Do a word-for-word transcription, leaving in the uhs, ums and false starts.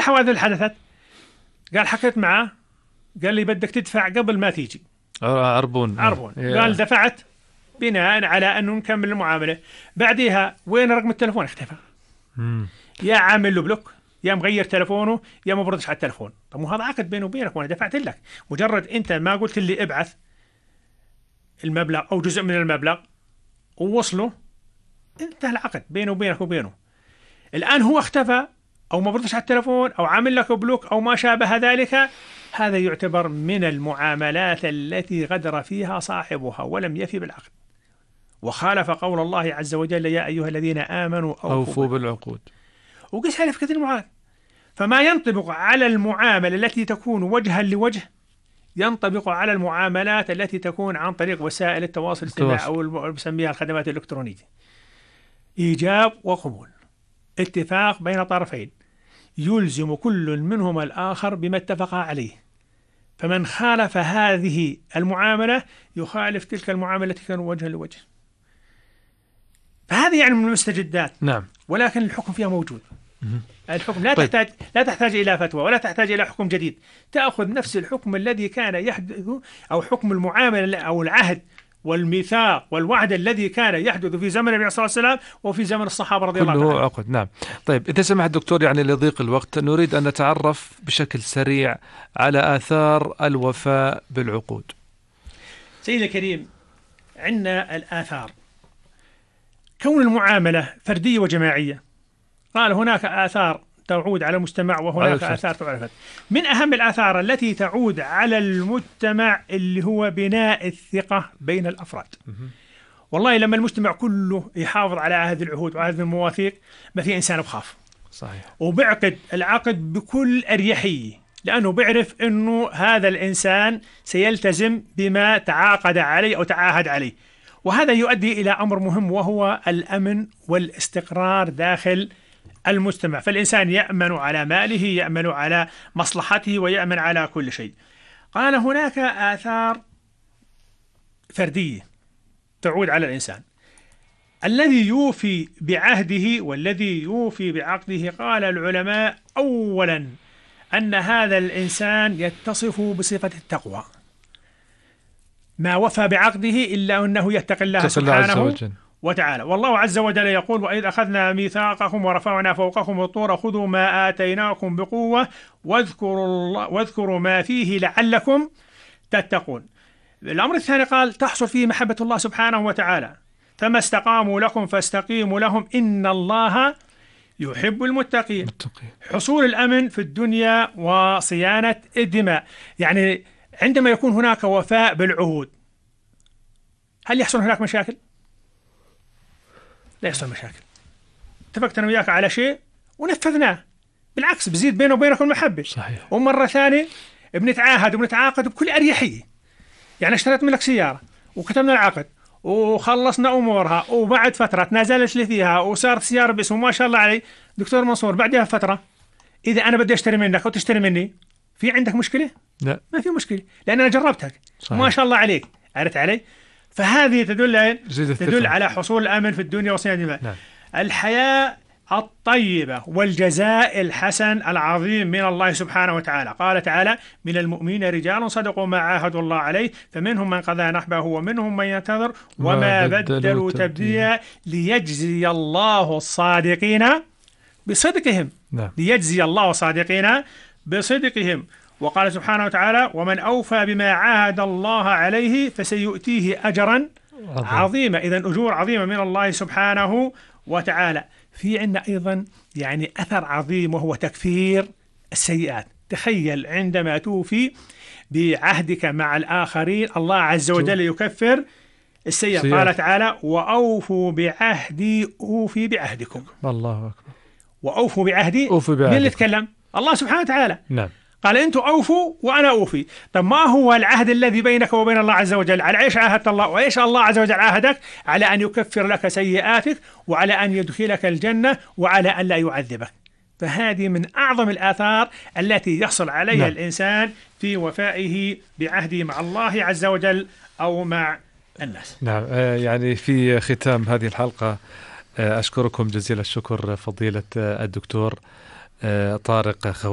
الحوادث اللي حدثت؟ قال حكيت معه، قال لي بدك تدفع قبل ما تيجي عربون عربون قال دفعت بناء على أنه نكمل المعاملة. بعدها وين رقم التلفون؟ اختفى. مم. يا عامل له بلوك، يا مغير تلفونه، يا ما بردش على التلفون. طب مو هذا عقد بيني وبينك وانا دفعت لك، مجرد انت ما قلت لي ابعث المبلغ او جزء من المبلغ ووصله انتهى العقد بينه وبينك وبينه. الان هو اختفى او ما بردش على التلفون او عامل لك بلوك او ما شابه ذلك، هذا يعتبر من المعاملات التي غدر فيها صاحبها ولم يفي بالعقد وخالف قول الله عز وجل يا ايها الذين امنوا اوفوا, أوفوا بالعقود. وقس على في كثير المعاملات. فما ينطبق على المعاملة التي تكون وجها لوجه ينطبق على المعاملات التي تكون عن طريق وسائل التواصل الاجتماعي أو اللي بسميها الخدمات الإلكترونية. إيجاب وقبول، اتفاق بين طرفين يلزم كل منهما الآخر بما اتفق عليه، فمن خالف هذه المعاملة يخالف تلك المعاملة التي كان وجها لوجه. فهذه يعني من المستجدات. نعم. ولكن الحكم فيها موجود. الحكم لا طيب. تحتاج لا تحتاج إلى فتوى ولا تحتاج إلى حكم جديد، تأخذ نفس الحكم الذي كان يحدث أو حكم المعاملة أو العهد والميثاق والوعد الذي كان يحدث في زمن النبي صلى الله عليه وسلم وفي زمن الصحابة رضي الله عنهم. كله عقد. نعم. طيب إذا سمح الدكتور، يعني لضيق الوقت نريد أن نتعرف بشكل سريع على آثار الوفاء بالعقود. سيدي الكريم، عندنا الآثار. كون المعاملة فردية وجماعية، قال هناك آثار تعود على المجتمع وهناك آثار تعرفت. من أهم الآثار التي تعود على المجتمع اللي هو بناء الثقة بين الأفراد. والله لما المجتمع كله يحافظ على هذه العهود وهذه المواثيق ما في إنسان بخاف. صحيح. وبعقد العقد بكل أريحية، لأنه بيعرف أنه هذا الإنسان سيلتزم بما تعاقد عليه أو تعاهد عليه. وهذا يؤدي إلى أمر مهم وهو الأمن والاستقرار داخل المجتمع. فالإنسان يأمن على ماله، يأمن على مصلحته، ويأمن على كل شيء. قال هناك آثار فردية تعود على الإنسان. الذي يوفي بعهده والذي يوفي بعقده، قال العلماء أولا أن هذا الإنسان يتصف بصفة التقوى، ما وفى بعقده إلا أنه يتقي الله سبحانه وتعالى. والله عز وجل يقول وإذ أخذنا ميثاقكم ورفعنا فوقكم الطور خذوا ما آتيناكم بقوة واذكروا, الله واذكروا ما فيه لعلكم تتقون. الأمر الثاني قال تحصل فيه محبة الله سبحانه وتعالى، فما استقاموا لكم فاستقيموا لهم إن الله يحب المتقين. حصول الأمن في الدنيا وصيانة الدماء. يعني عندما يكون هناك وفاء بالعهود هل يحصل هناك مشاكل؟ لا يحصل مشاكل. اتفقت أنا وياك على شيء ونفذناه، بالعكس بزيد بينه وبينكم المحبة. صحيح. ومرة ثانية بنتعاهد وبنتعاقد بكل أريحية. يعني اشتريت منك سيارة وكتبنا العقد وخلصنا أمورها، وبعد فترة تنازلت لي فيها وصارت سيارة باسمه ما شاء الله علي دكتور منصور، بعدها فترة إذا أنا بدي أشتري منك وتشتري مني، في عندك مشكلة؟ لا، ما في مشكلة، لأن أنا جربتك. صحيح. ما شاء الله عليك، عرفت علي؟ فهذه تدل تدل على حصول الأمن في الدنيا وصيانة الدماء. نعم. الحياة الطيبة والجزاء الحسن العظيم من الله سبحانه وتعالى. قال تعالى من المؤمنين رجال صدقوا ما عاهدوا الله عليه فمنهم من قضى نحبه ومنهم من ينتظر وما بدلوا تبديلا ليجزي الله الصادقين بصدقهم. نعم. ليجزي الله الصادقين بصدقهم. وقال سبحانه وتعالى ومن أوفى بما عاهد الله عليه فسيؤتيه أجرا عظيما. إذن أجور عظيمة من الله سبحانه وتعالى. في عندنا أيضا يعني أثر عظيم وهو تكفير السيئات. تخيل عندما توفي بعهدك مع الآخرين الله عز وجل يكفر السيئات. قال تعالى وأوفوا بعهدي أوفي بعهدكم. الله أكبر. وأوفوا بعهدي. أوفوا بعهدي. مين اللي يتكلم؟ الله سبحانه وتعالى. نعم. قال أنتوا أوفوا وأنا أوفي. طب ما هو العهد الذي بينك وبين الله عز وجل؟ على إيش عاهدت الله؟ وإيش الله عز وجل عاهدك؟ على أن يكفر لك سيئاتك وعلى أن يدخلك الجنة وعلى أن لا يعذبك. فهذه من أعظم الآثار التي يحصل عليها نعم. الإنسان في وفائه بعهده مع الله عز وجل أو مع الناس. نعم. يعني في ختام هذه الحلقة أشكركم جزيل الشكر فضيلة الدكتور طارق